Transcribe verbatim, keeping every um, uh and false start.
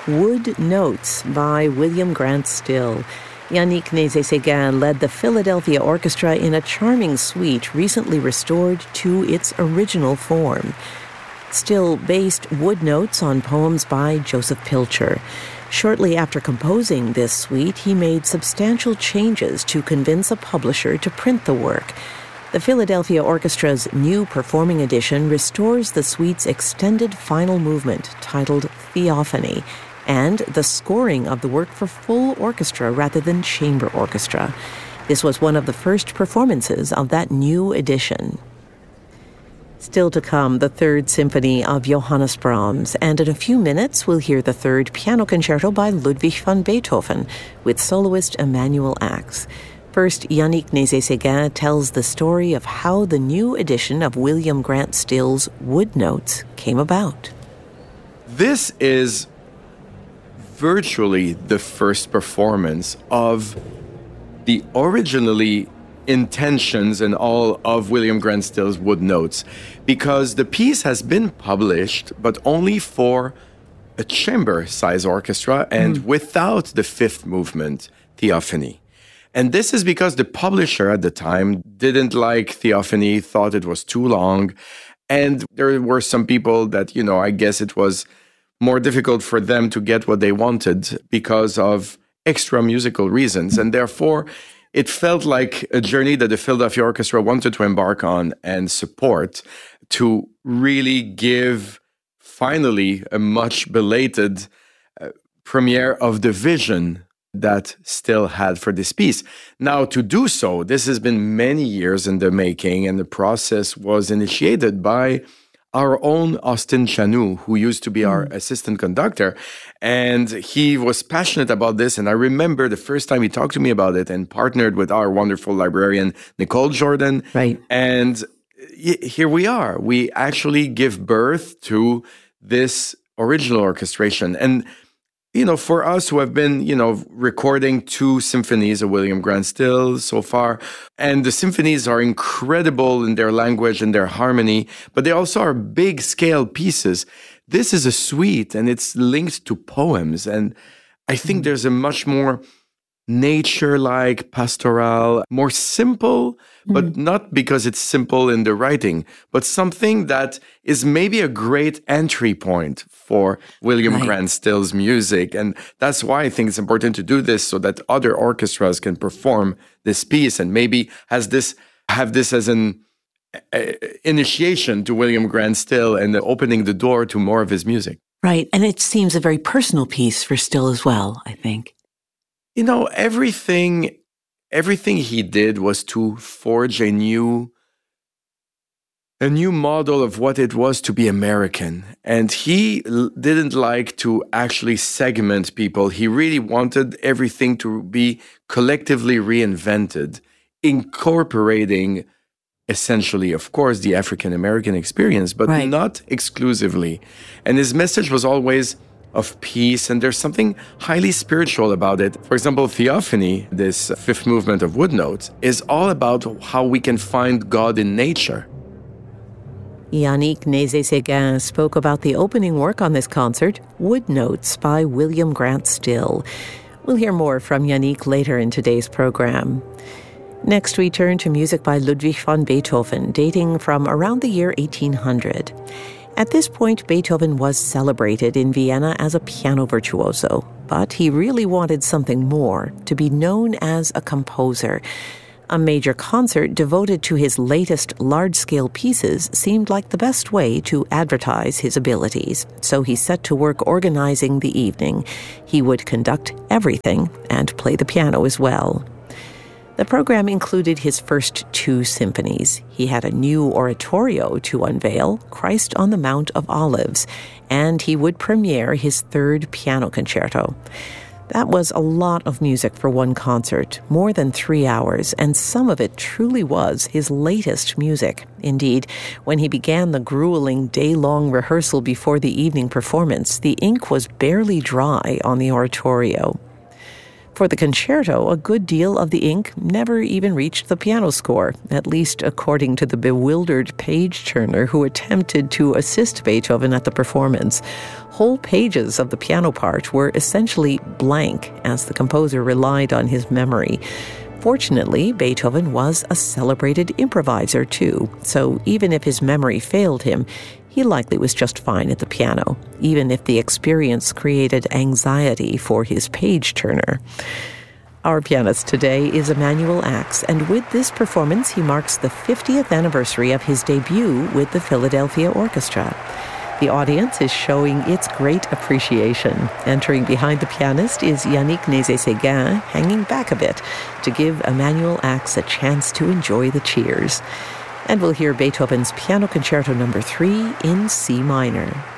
Wood Notes by William Grant Still. Yannick Nézet-Séguin led the Philadelphia Orchestra in a charming suite recently restored to its original form. Still based Wood Notes on poems by Joseph Pilcher. Shortly after composing this suite, he made substantial changes to convince a publisher to print the work. The Philadelphia Orchestra's new performing edition restores the suite's extended final movement, titled Theophany, and the scoring of the work for full orchestra rather than chamber orchestra. This was one of the first performances of that new edition. Still to come, the Third Symphony of Johannes Brahms, and in a few minutes we'll hear the Third Piano Concerto by Ludwig van Beethoven with soloist Emanuel Ax. First, Yannick Nézet-Séguin tells the story of how the new edition of William Grant Still's Wood Notes came about. This is virtually the first performance of the originally intentions and all of William Grant Still's Wood Notes, because the piece has been published, but only for a chamber-size orchestra and mm. without the fifth movement, Theophany. And this is because the publisher at the time didn't like Theophany, thought it was too long, and there were some people that, you know, I guess it was more difficult for them to get what they wanted because of extra musical reasons. And therefore, it felt like a journey that the Philadelphia Orchestra wanted to embark on and support to really give, finally, a much belated uh, premiere of the vision that Still had for this piece. Now, to do so, this has been many years in the making, and the process was initiated by our own Austin Chanou, who used to be our mm. assistant conductor, and he was passionate about this. And I remember the first time he talked to me about it and partnered with our wonderful librarian, Nicole Jordan. Right. And y- here we are. We actually give birth to this original orchestration. And you know, for us who have been, you know, recording two symphonies of William Grant Still so far, and the symphonies are incredible in their language and their harmony, but they also are big scale pieces. This is a suite and it's linked to poems. And I think there's a much more nature-like, pastoral, more simple, but mm. not because it's simple in the writing, but something that is maybe a great entry point for William right. Grant Still's music. And that's why I think it's important to do this so that other orchestras can perform this piece and maybe has this have this as an uh, initiation to William Grant Still and opening the door to more of his music. Right. And it seems a very personal piece for Still as well, I think. You know, everything everything he did was to forge a new a new model of what it was to be American. And he l- didn't like to actually segment people. He really wanted everything to be collectively reinvented, incorporating essentially, of course, the African-American experience, but right. not exclusively. And his message was always of peace, and there's something highly spiritual about it. For example, Theophany, this fifth movement of Wood Notes, is all about how we can find God in nature. Yannick Nézet-Séguin spoke about the opening work on this concert, Wood Notes by William Grant Still. We'll hear more from Yannick later in today's program. Next, we turn to music by Ludwig van Beethoven, dating from around the year eighteen hundred. At this point, Beethoven was celebrated in Vienna as a piano virtuoso, but he really wanted something more, to be known as a composer. A major concert devoted to his latest large-scale pieces seemed like the best way to advertise his abilities, so he set to work organizing the evening. He would conduct everything and play the piano as well. The program included his first two symphonies. He had a new oratorio to unveil, Christ on the Mount of Olives, and he would premiere his third piano concerto. That was a lot of music for one concert, more than three hours, and some of it truly was his latest music. Indeed, when he began the grueling day-long rehearsal before the evening performance, the ink was barely dry on the oratorio. For the concerto, a good deal of the ink never even reached the piano score, at least according to the bewildered page-turner who attempted to assist Beethoven at the performance. Whole pages of the piano part were essentially blank, as the composer relied on his memory. Fortunately, Beethoven was a celebrated improviser too, so even if his memory failed him, he likely was just fine at the piano, even if the experience created anxiety for his page-turner. Our pianist today is Emanuel Ax, and with this performance, he marks the fiftieth anniversary of his debut with the Philadelphia Orchestra. The audience is showing its great appreciation. Entering behind the pianist is Yannick Nézet-Séguin, hanging back a bit to give Emanuel Ax a chance to enjoy the cheers. And we'll hear Beethoven's Piano Concerto number three in C minor.